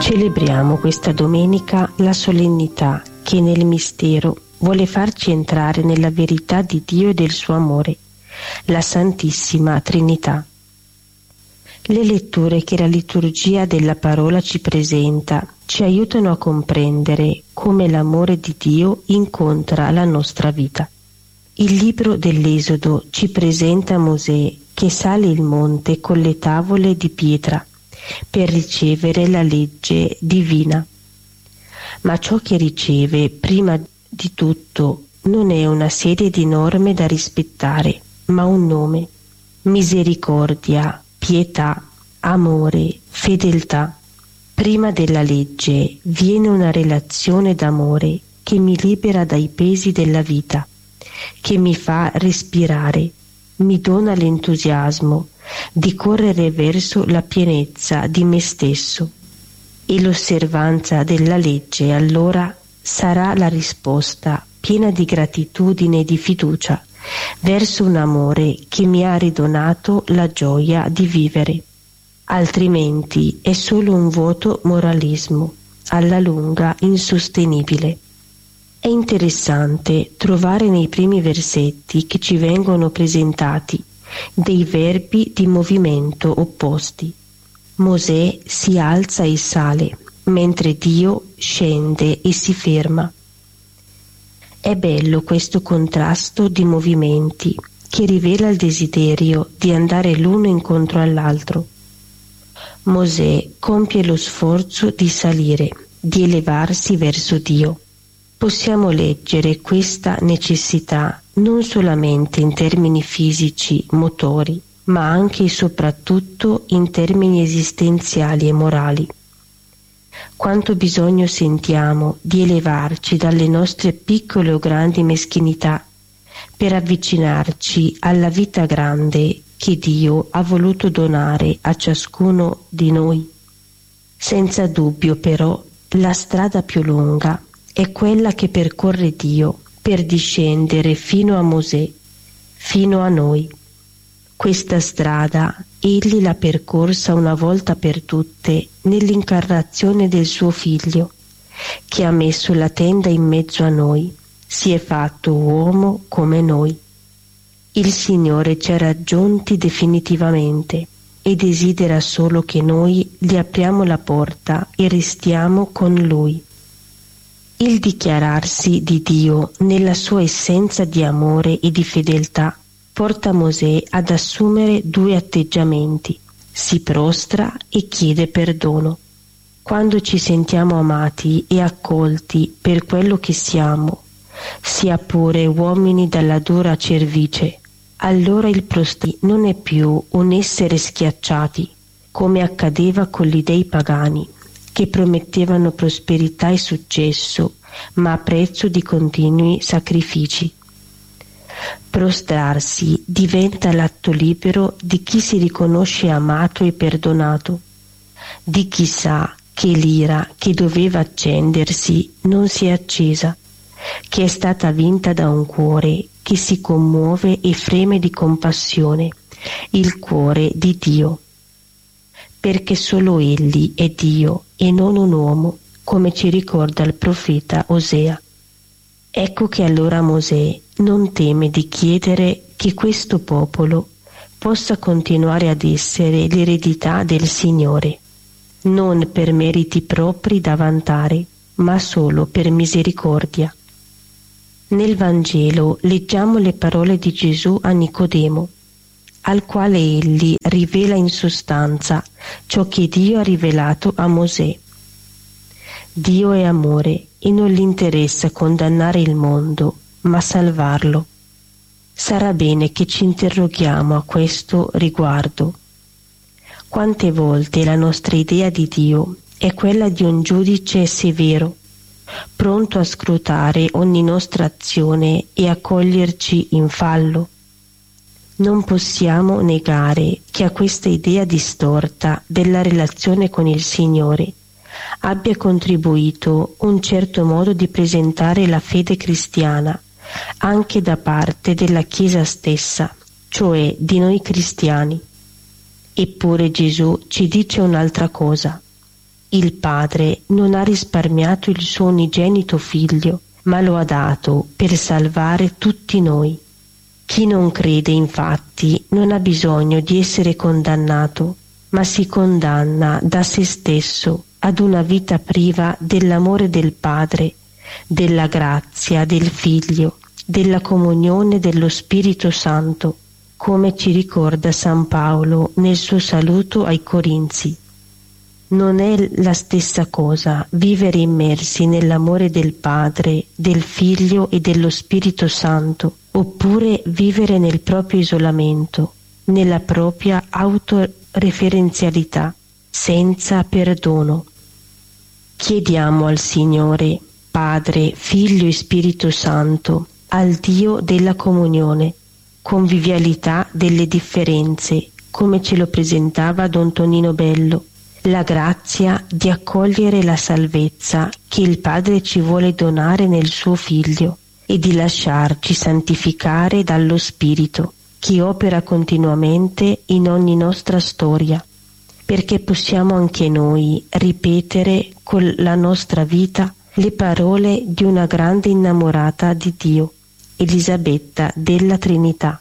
Celebriamo questa domenica la solennità che nel mistero vuole farci entrare nella verità di Dio e del suo amore, la Santissima Trinità. Le letture che la liturgia della parola ci presenta ci aiutano a comprendere come l'amore di Dio incontra la nostra vita. Il libro dell'Esodo ci presenta Mosè che sale il monte con le tavole di pietra per ricevere la legge divina. Ma ciò che riceve prima di tutto non è una serie di norme da rispettare, ma un nome: misericordia, pietà, amore, fedeltà. Prima della legge viene una relazione d'amore che mi libera dai pesi della vita, che mi fa respirare, mi dona l'entusiasmo di correre verso la pienezza di me stesso. E l'osservanza della legge allora sarà la risposta piena di gratitudine e di fiducia verso un amore che mi ha ridonato la gioia di vivere. Altrimenti è solo un vuoto moralismo, alla lunga insostenibile. È interessante trovare nei primi versetti che ci vengono presentati dei verbi di movimento opposti. Mosè si alza e sale, mentre Dio scende e si ferma. È bello questo contrasto di movimenti che rivela il desiderio di andare l'uno incontro all'altro. Mosè compie lo sforzo di salire, di elevarsi verso Dio. Possiamo leggere questa necessità non solamente in termini fisici, motori, ma anche e soprattutto in termini esistenziali e morali. Quanto bisogno sentiamo di elevarci dalle nostre piccole o grandi meschinità per avvicinarci alla vita grande che Dio ha voluto donare a ciascuno di noi. Senza dubbio, però, la strada più lunga è quella che percorre Dio per discendere fino a Mosè, fino a noi. Questa strada Egli l'ha percorsa una volta per tutte nell'incarnazione del suo Figlio, che ha messo la tenda in mezzo a noi, si è fatto uomo come noi. Il Signore ci ha raggiunti definitivamente e desidera solo che noi gli apriamo la porta e restiamo con Lui. Il dichiararsi di Dio nella sua essenza di amore e di fedeltà porta Mosè ad assumere due atteggiamenti: si prostra e chiede perdono. Quando ci sentiamo amati e accolti per quello che siamo, sia pure uomini dalla dura cervice, allora il prostrarsi non è più un essere schiacciati, come accadeva con gli dei pagani, che promettevano prosperità e successo, ma a prezzo di continui sacrifici. Prostrarsi diventa l'atto libero di chi si riconosce amato e perdonato, di chi sa che l'ira che doveva accendersi non si è accesa, che è stata vinta da un cuore che si commuove e freme di compassione, il cuore di Dio. Perché solo Egli è Dio e non un uomo, come ci ricorda il profeta Osea. Ecco che allora Mosè non teme di chiedere che questo popolo possa continuare ad essere l'eredità del Signore, non per meriti propri da vantare, ma solo per misericordia. Nel Vangelo leggiamo le parole di Gesù a Nicodemo, al quale egli rivela in sostanza ciò che Dio ha rivelato a Mosè. Dio è amore e non gli interessa condannare il mondo, ma salvarlo. Sarà bene che ci interroghiamo a questo riguardo. Quante volte la nostra idea di Dio è quella di un giudice severo, pronto a scrutare ogni nostra azione e a coglierci in fallo? Non possiamo negare che a questa idea distorta della relazione con il Signore abbia contribuito un certo modo di presentare la fede cristiana anche da parte della Chiesa stessa, cioè di noi cristiani. Eppure Gesù ci dice un'altra cosa: Il Padre non ha risparmiato il suo unigenito Figlio, ma lo ha dato per salvare tutti noi. Chi non crede, infatti, non ha bisogno di essere condannato, ma si condanna da se stesso ad una vita priva dell'amore del Padre, della grazia del Figlio, della comunione dello Spirito Santo, come ci ricorda San Paolo nel suo saluto ai Corinzi. Non è la stessa cosa vivere immersi nell'amore del Padre, del Figlio e dello Spirito Santo, oppure vivere nel proprio isolamento, nella propria autoreferenzialità, senza perdono. Chiediamo al Signore, Padre, Figlio e Spirito Santo, al Dio della comunione, convivialità delle differenze, come ce lo presentava Don Tonino Bello, la grazia di accogliere la salvezza che il Padre ci vuole donare nel suo Figlio e di lasciarci santificare dallo Spirito che opera continuamente in ogni nostra storia, perché possiamo anche noi ripetere con la nostra vita le parole di una grande innamorata di Dio, Elisabetta della Trinità.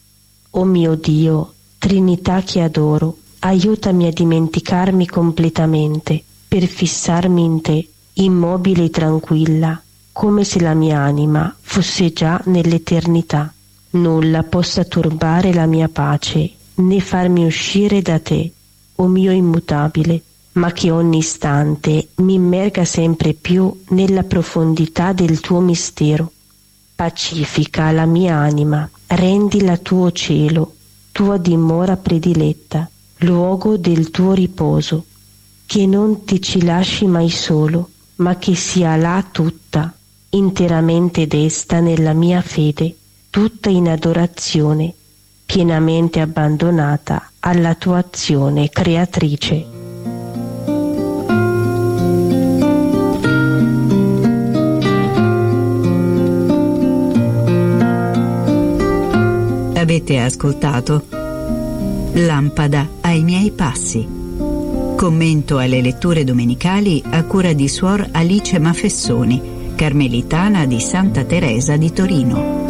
O mio Dio, Trinità che adoro, aiutami a dimenticarmi completamente per fissarmi in te, immobile e tranquilla, come se la mia anima fosse già nell'eternità. Nulla possa turbare la mia pace, né farmi uscire da te, o mio immutabile, ma che ogni istante mi immerga sempre più nella profondità del tuo mistero. Pacifica la mia anima, rendila tuo cielo, tua dimora prediletta, luogo del tuo riposo, che non ti ci lasci mai solo, ma che sia là tutta, interamente desta nella mia fede, tutta in adorazione, pienamente abbandonata alla tua azione creatrice. Avete ascoltato Lampada ai miei passi. Commento alle letture domenicali a cura di Suor Alice Mafessoni, carmelitana di Santa Teresa di Torino.